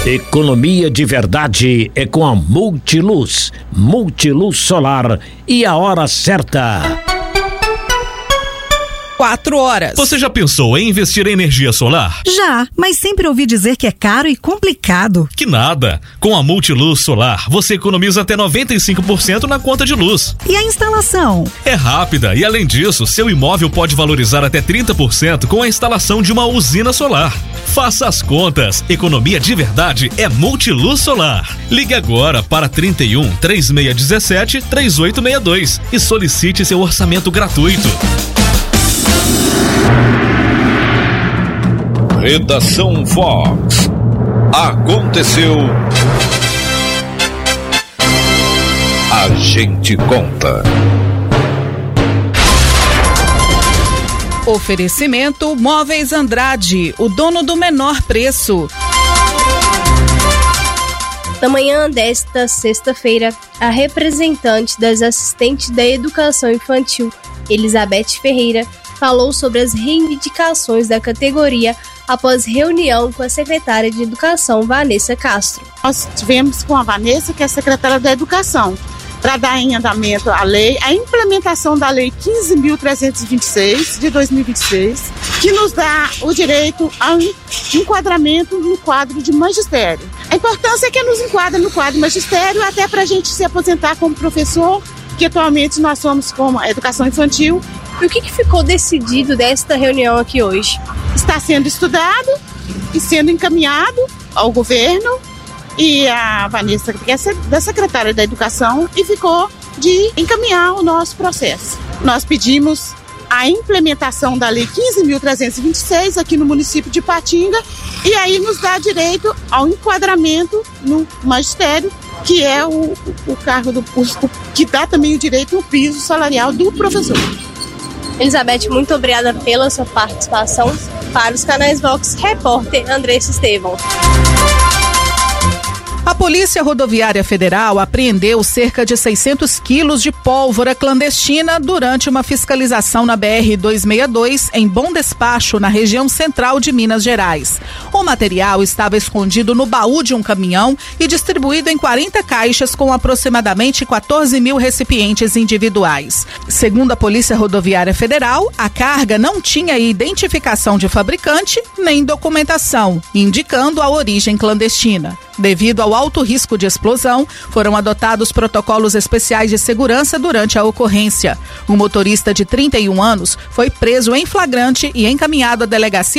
Economia de verdade é com a Multiluz. Multiluz Solar e a hora certa. 4 horas. Você já pensou em investir em energia solar? Já, mas sempre ouvi dizer que é caro e complicado. Que nada! Com a Multiluz Solar, você economiza até 95% na conta de luz. E a instalação? É rápida e, além disso, seu imóvel pode valorizar até 30% com a instalação de uma usina solar. Faça as contas. Economia de verdade é Multiluz Solar. Ligue agora para 31 3617 3862 e solicite seu orçamento gratuito. Redação Fox. Aconteceu. A gente conta. Oferecimento Móveis Andrade, o dono do menor preço. Na manhã desta sexta-feira, a representante das assistentes da educação infantil, Elizabeth Ferreira, falou sobre as reivindicações da categoria após reunião com a secretária de Educação, Vanessa Castro. Nós tivemos com a Vanessa, que é a secretária da Educação, para dar em andamento a lei, a implementação da Lei 15.326 de 2026, que nos dá o direito ao enquadramento no quadro de magistério. A importância é que nos enquadra no quadro de magistério, até para a gente se aposentar como professor, que atualmente nós somos como a educação infantil. E o que ficou decidido desta reunião aqui hoje? Está sendo estudado e sendo encaminhado ao governo, e a Vanessa, que é da secretária da Educação, e ficou de encaminhar o nosso processo. Nós pedimos a implementação da Lei 15.326 aqui no município de Ipatinga, e aí nos dá direito ao enquadramento no magistério, que é o cargo que dá também o direito ao piso salarial do professor. Elizabeth, muito obrigada pela sua participação. Para os canais Vox, repórter Andressa Estevão. A Polícia Rodoviária Federal apreendeu cerca de 600 quilos de pólvora clandestina durante uma fiscalização na BR-262 em Bom Despacho, na região central de Minas Gerais. O material estava escondido no baú de um caminhão e distribuído em 40 caixas com aproximadamente 14 mil recipientes individuais. Segundo a Polícia Rodoviária Federal, a carga não tinha identificação de fabricante nem documentação, indicando a origem clandestina. Devido ao alto risco de explosão, foram adotados protocolos especiais de segurança durante a ocorrência. O motorista de 31 anos foi preso em flagrante e encaminhado à delegacia